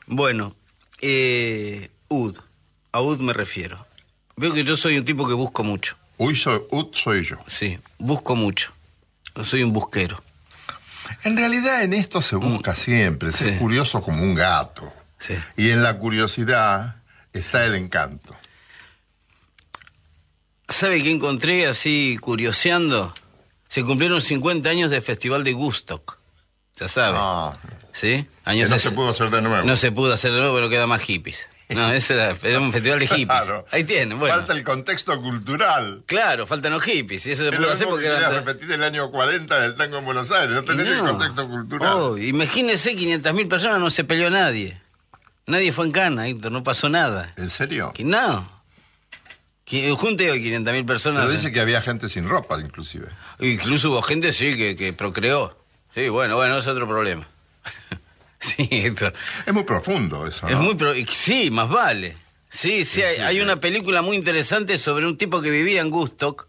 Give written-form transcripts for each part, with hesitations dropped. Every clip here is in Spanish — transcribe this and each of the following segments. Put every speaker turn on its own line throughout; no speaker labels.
Bueno, Ud. A Ud me refiero. Veo que yo soy un tipo que busco mucho.
Ud soy yo.
Sí, busco mucho. Soy un busquero.
En realidad en esto se busca siempre,
Sí.
ser curioso como un gato.
Sí.
Y en la curiosidad está el encanto.
¿Sabe qué encontré así curioseando? Se cumplieron 50 años del Festival de Woodstock. Ya sabe.
Ah,
¿Sí?
que no se pudo hacer de nuevo.
No se pudo hacer de nuevo, pero queda más hippies. No, ese era un festival de hippies.
Claro.
Ahí tienen, bueno.
Falta el contexto cultural.
Claro, faltan los hippies. Y eso se
Es
pudo
lo
hacer
mismo que
porque
querías repetir el año 40 del tango en Buenos Aires. No tenés el contexto cultural.
Oh, imagínese, 500.000 personas, no se peleó nadie. Nadie fue en cana, Héctor, no pasó nada.
¿En serio?
Que no. Junte hoy 500.000 personas.
Pero dice que había gente sin ropa, inclusive.
Incluso hubo gente, sí, que procreó. Sí, bueno, es otro problema. Sí, Héctor.
Es muy profundo eso, ¿no?
Es muy sí, más vale. Sí, hay una película muy interesante sobre un tipo que vivía en Woodstock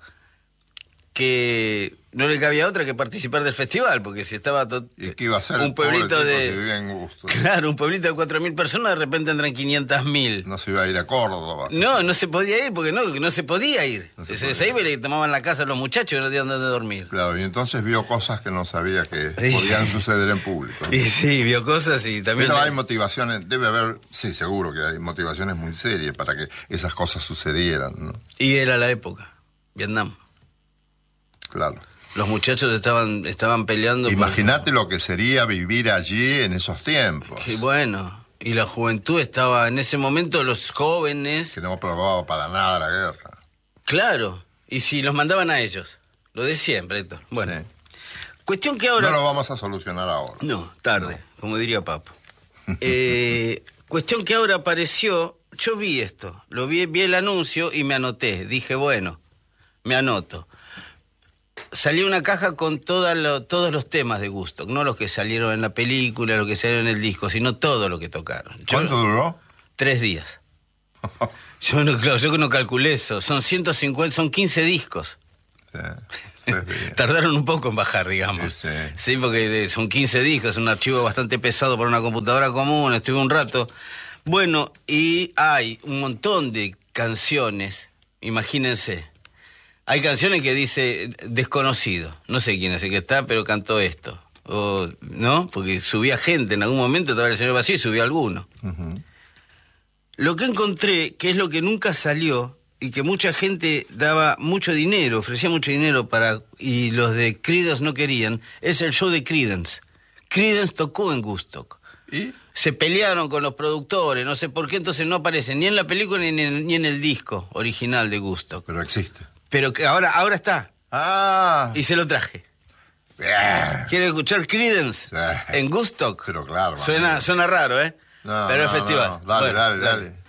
que no le cabía otra que participar del festival, porque si estaba
¿Y qué iba a ser
un pueblito
que vivía en Gusto?
Claro, un pueblito de 4.000 personas, de repente entran 500.000.
No se iba a ir a Córdoba.
No se podía ir porque no se podía ir. Se iba y le tomaban la casa a los muchachos y no tenían dónde dormir.
Claro, y entonces vio cosas que no sabía que podían suceder en público.
Y sí, vio cosas y también...
Pero hay motivaciones, debe haber, sí, seguro que hay motivaciones muy serias para que esas cosas sucedieran, ¿no?
Y era la época, Vietnam.
Claro.
Los muchachos estaban peleando.
Imagínate lo que sería vivir allí en esos tiempos.
Sí, bueno. Y la juventud estaba, en ese momento, los jóvenes...
Que no probaba para nada la guerra.
Claro. Y si los mandaban a ellos. Lo de siempre, Héctor. Bueno.
Sí.
Cuestión que ahora...
No lo vamos a solucionar ahora.
No, tarde, como diría Papo. Cuestión que ahora apareció... Yo vi esto. Vi el anuncio y me anoté. Dije, bueno, me anoto. Salió una caja con todos los temas de Woodstock, no los que salieron en la película, los que salieron en el disco, sino todo lo que tocaron.
¿Cuánto duró?
3 días. Yo no calculé eso. Son 150, son 15 discos.
Sí,
Tardaron un poco en bajar, digamos.
Sí.
Sí, porque son 15 discos, un archivo bastante pesado para una computadora común, estuve un rato. Bueno, y hay un montón de canciones, imagínense. Hay canciones que dice desconocido, no sé quién es el que está, pero cantó esto. O, ¿no? Porque subía gente en algún momento, estaba el señor vacío y subió alguno.
Uh-huh.
Lo que encontré, que es lo que nunca salió, y que mucha gente daba mucho dinero, ofrecía mucho dinero y los de Creedence no querían, es el show de Creedence. Creedence tocó en Woodstock.
¿Y?
Se pelearon con los productores, no sé por qué, entonces no aparece ni en la película ni en el disco original de Woodstock.
Pero existe.
Pero que ahora está.
Ah.
Y se lo traje.
Bien.
¿Quiere escuchar Creedence?
Sí.
En Woodstock?
Pero claro.
Suena raro, ¿eh?
No,
pero
no,
es festival.
no. Dale,
Bueno,
dale.